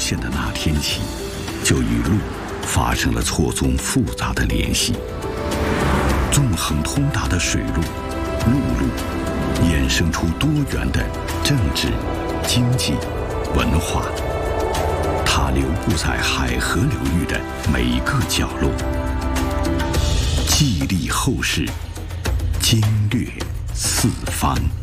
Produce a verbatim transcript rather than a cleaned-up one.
现的那天起，就与陆发生了错综复杂的联系。纵横通达的水路、陆路，衍生出多元的政治、经济、文化。它流布在海河流域的每一个角落，激励后世，经略四方。